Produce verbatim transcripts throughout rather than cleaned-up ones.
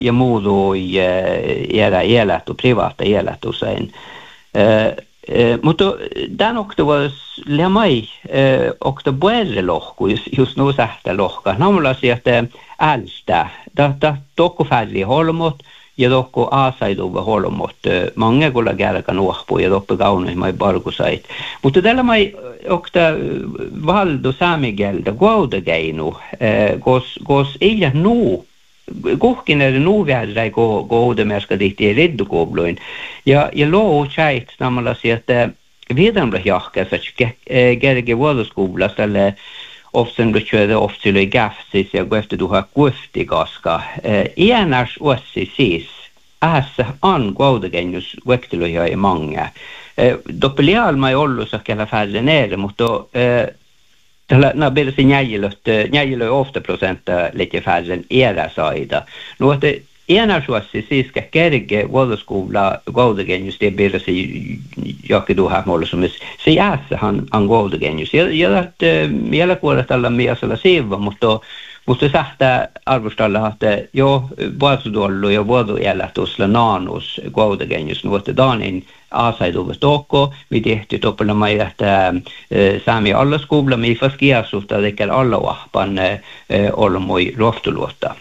ja muudu jäädä elät och privata elät usein. Uh, mutta tämän oktovuus lämai uh, oktobuelle lohku, just, just nu sähtä lohka. Namalla sieltä älstä. Tämä tokko färli holmot ja tokko aasaiduva holmot. Mange kulla kärkä nuohpu ja tokko kaunoimai barkusait. Mutta tällä mai okta valdo saamigelta kuaudageinu, uh, kos, kos ei jää nuu. Kuhkin er nuuväärä ko koudemärska dihti riddukobloin ja ja loo chat namalla sieltä viedamla jahka så gerge vuodoskola tälle ofsen köde ofsille gafsis ja efter du har kufti gaska enärs ossi siis ässä an koudagenius vektelo ja många doppelial mai ollu så kalla färre ner mutta tällä na bersi njäjilöt njäjilö ofta prosenta lite färre era saida nu att ena suossi siis kerge vuodoskola koudagenius det bersi jake du har mål som se ässä han an koudagenius ja ja att vielä kuolla tällä miesellä siiva mutta mutta sähtä arvostalla että jo vuodollu ja vuodoelätusla naanus koudagenius nu att danin aasaiduva tokko, mi tehty toppella mai, että saami alla skola, mi faskiasutta, eikä alla vahpan olla moi rohtuluotta.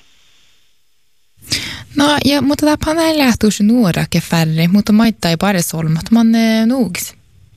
No, ja, mutta tämä panee lähtuisi nuorake färre, mutta maittaa ei paresolmat, man nuuks?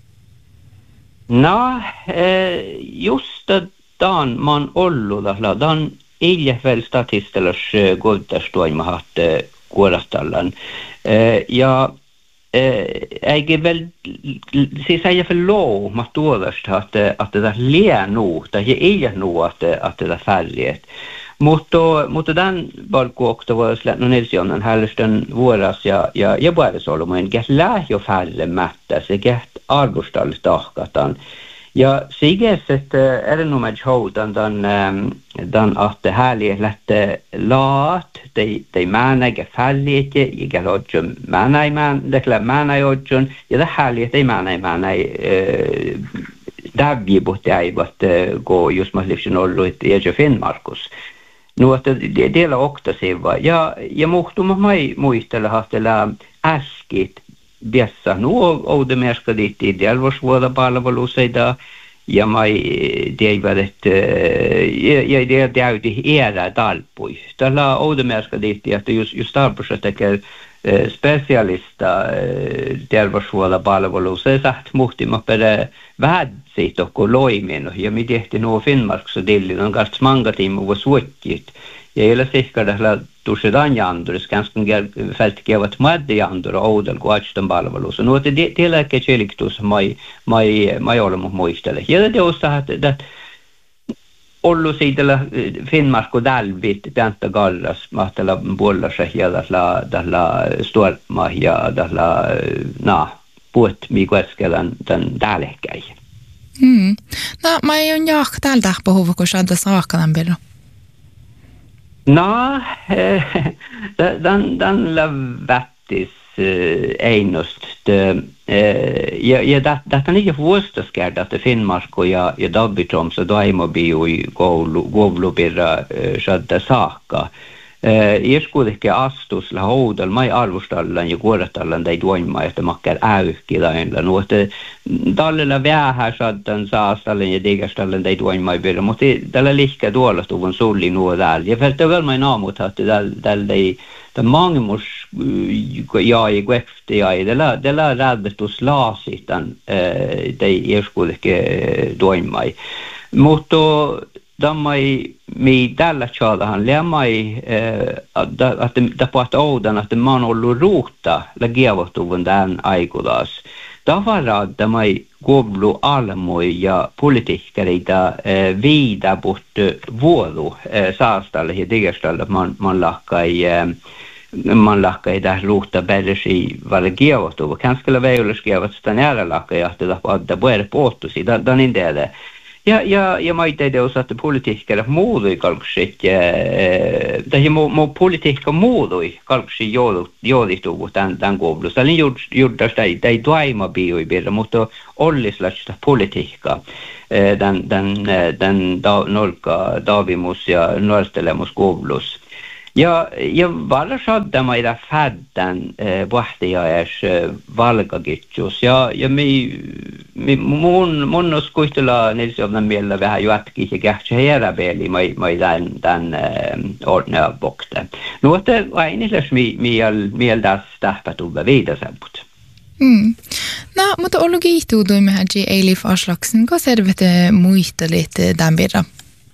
No, just dan man ollu, dan ilje väl statistelas godastoimahat kuorastallan. Ja Äger väl se säger för lå matådast att att det där lär nog det är nog att att det där färdigt mot då mot den balko också var slätt någon elsionen hälften våras ja ja jag bara så om en get lär ju färre mätta så get arbostall stackatan ja sigeset är det nog med hodan den den att det härligt lätt lat de de manage färdigt i galodjum manai man det manai odjun ja det härligt de manai manai davgi botai vad gå just med livsnollo i jag finn Markus nu att det dela också se vad ja jag måste mig muistella hatella äskit biassa nu och det mer ska dit i delvårdsvårda palveluseida ja mai deivadet ja det det är det era dalpoi tällä oudemerska ditti että just just dalpossa tekee specialista delvårdsvårda palveluseida sagt muhtima per vädsit och loimen ja mi tehti nuo Finnmark så dillin on gast manga timu var suotjit ja ela sihka tällä tusedan jandurus ganska fältkevat madde jandur oudel kuatstan palvelus no te teillä kecheliktus mai mai mai olemu muistele ja det också att det ollu sidella Finnmark och dalbit tanta gallas mahtella bollarsa hela la dalla storma ja dalla na puot mi kueskelan den dalekkai mm no mai on jahka tältä puhuva kun saada saakanan bilo. No, den, den lävättis einust. Ja, ja det, det är inte vårstaskärd att det Finnmark och ja, ja Dabbitom så då är man bio i Govlubirra sködda saka. Jag skulle inte astus la houdal mai arvostallan ja kuoratallan tai tuoimaa, että makkar äyhkilainla. Nu että tallella vähän saddan saastallan ja digastallan tai tuoimaa birra, mutta tällä lihkä tuolla tuvun sulli nuo täällä. Ja fältä väl mai naamut että tällä ei tämä mangimus ja i kvefti ja i tällä tällä rädbetus laasitan tai jag skulle inte tuoimaa. Mutta Dammai mi tällä tjadahan lämmai att att det på att oudan att man ollu ruuta la giavotuvun tämän aikulas. Tavarat dammai goblu almoi ja politiikkareita viida bort vuodu saastalle ja digastalle man man lakkai man lakkai där ruuta bädersi var giavotuvu. Kanske la väyläskiavat sitä nära lakkai att det att det börjar påtusi dan inte det. Ja ja ja mä itse teos että politiikka muutui kalksit tai mo mo politiikka muutui kalksi joulu joulituvu tämän tämän koulussa eli juurta tai tai tuima bioi birra mutta ollislaista politiikka den den den nolka davimus ja nuortelemus koulussa Ja, ja valsadda maida faddan eh, vahtijaes eh, valgagitjus. Ja, ja mi, mi mun, mun uskuitella nilsovna miellä vähän jatki ja kähtsä heräpeli mai, mai tämän, tämän eh, ordnea bokte. No, että ainilas mi, miel, mieltäs tähpätuva viidasemput. Mm. No, mutta ollu kiihtuuduimme häji Eilif Aslaksen, kun servete muistelit tämän birra.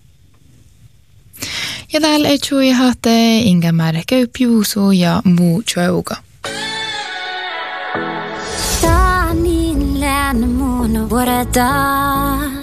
Ja täällä ei tjui haatte inga määrä käypjuusu ja muu tjauga. Tää niin läänä mun vuodetaan.